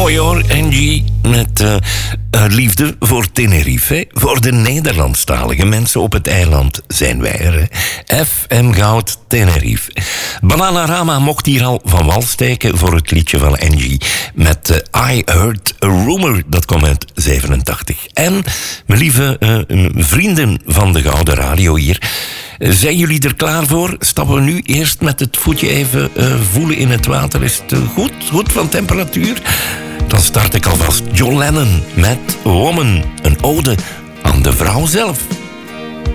Mooi hoor, Angie, met liefde voor Tenerife. Hè? Voor de Nederlandstalige mensen op het eiland zijn wij er. Hè? FM Goud Tenerife. Bananarama mocht hier al van wal steken voor het liedje van Angie. Met I Heard a Rumor, dat kwam uit 87. En, mijn lieve vrienden van de Gouden Radio hier... Zijn jullie er klaar voor? Stappen we nu eerst met het voetje even voelen in het water. Is het goed van temperatuur? Dan start ik alvast John Lennon met Woman. Een ode aan de vrouw zelf.